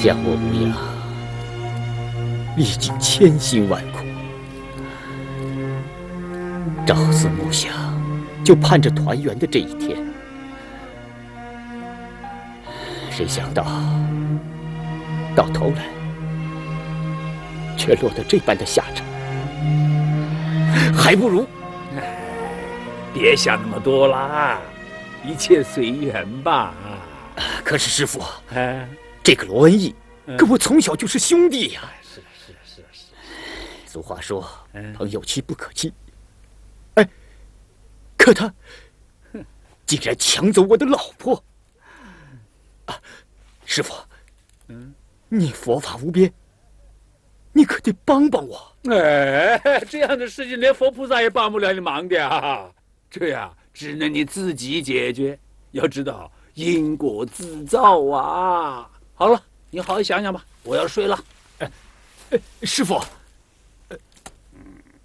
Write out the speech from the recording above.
像我无恙，历尽千辛万苦，朝思暮想，就盼着团圆的这一天。谁想到，到头来却落得这般的下场，还不如…… 别想那么多啦，一切随缘吧。 可是师傅，这个罗恩义跟我从小就是兄弟呀。 是。 俗话说，朋友妻不可欺。哎，可他竟然抢走我的老婆！啊，师傅，你佛法无边，你可得帮帮我。 哎，这样的事情连佛菩萨也帮不了你忙的啊！这样只能你自己解决。要知道因果自造啊！好了，你好好想想吧，我要睡了。 师傅。